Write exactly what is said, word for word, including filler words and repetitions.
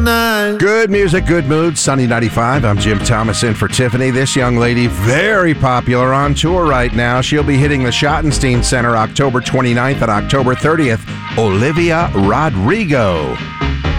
Good music, good mood. Sunny ninety-five. I'm Jim Thomas in for Tiffany. This young lady, very popular, on tour right now. She'll be hitting the Schottenstein Center October twenty-ninth and October thirtieth. Olivia Rodrigo.